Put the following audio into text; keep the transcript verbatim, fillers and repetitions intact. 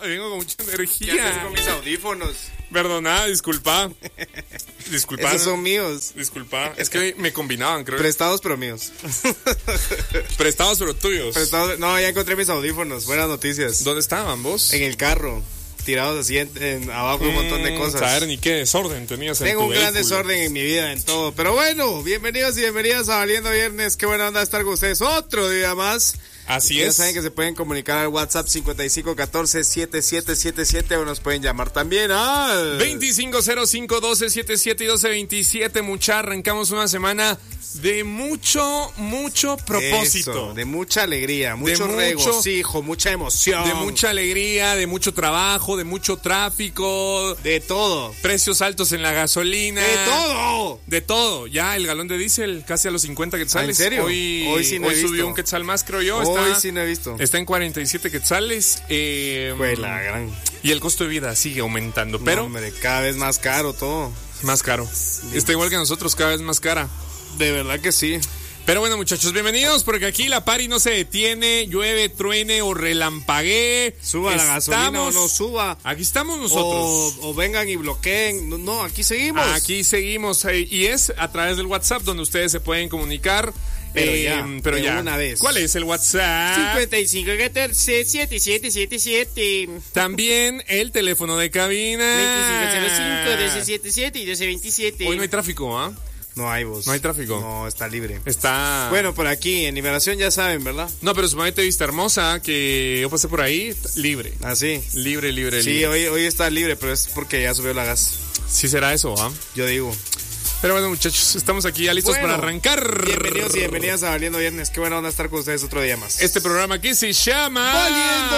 vengo con mucha energía. Ya empecé con mis audífonos. Perdona, disculpa. Disculpa. Esos son míos. Disculpa. Es que me combinaban, creo. Prestados pero míos. Prestados pero tuyos. Prestados, no, ya encontré mis audífonos. Buenas noticias. ¿Dónde estaban vos? En el carro. Tirados así en, en abajo mm, un montón de cosas. A ver, ni qué desorden tenías en Tengo tu un gran vehículo. desorden en mi vida, en todo. Pero bueno, bienvenidos y bienvenidas a Valiendo Viernes. Qué buena onda estar con ustedes otro día más. Así ya es. Ya saben que se pueden comunicar al WhatsApp cincuenta y cinco catorce setenta y siete setenta y siete o nos pueden llamar también al veinticinco cero cinco doce setenta y siete y doce veintisiete. Mucha, arrancamos una semana de mucho, mucho propósito. Eso, de mucha alegría, mucho, mucho regocijo, mucha emoción. De mucha alegría, de mucho trabajo, de mucho tráfico. De todo. Precios altos en la gasolina. De todo. De todo. Ya el galón de diésel casi a los cincuenta quetzales. ¿En serio? Hoy, hoy sí no hoy he subió visto. un quetzal más, creo yo. Hoy está, sí no he visto. Está en cuarenta y siete quetzales. Eh, Fue la gran. Y el costo de vida sigue aumentando. Pero. No, hombre, cada vez más caro todo. Más caro. Sí. Está igual que nosotros, cada vez más cara. De verdad que sí. Pero bueno, muchachos, bienvenidos, porque aquí la party no se detiene, llueve, truene o relampaguee. Suba estamos, la gasolina o no suba. Aquí estamos nosotros. O, o vengan y bloqueen. No, no, aquí seguimos. Aquí seguimos. Eh, y es a través del WhatsApp donde ustedes se pueden comunicar. Pero eh, ya, pero ya. una vez. ¿Cuál es el WhatsApp? cincuenta y cinco catorce setenta y siete setenta y siete. También el teléfono de cabina. veinticinco cero cinco doce setenta y siete y doce veintisiete. Hoy no hay tráfico, ¿ah? ¿eh? No hay vos. No hay tráfico. No, está libre. Está. Bueno, por aquí, en Liberación ya saben, ¿verdad? No, pero sumamente Vista Hermosa, que yo pasé por ahí, libre. ¿Ah, sí? Libre, libre, sí, libre. Sí, hoy, hoy está libre, pero es porque ya subió la gas. Sí será eso, ¿ah? ¿eh? Yo digo. Pero bueno, muchachos, estamos aquí ya listos bueno, para arrancar. Bienvenidos y bienvenidas a Valiendo Viernes. Qué buena onda estar con ustedes otro día más. Este programa que se llama Valiendo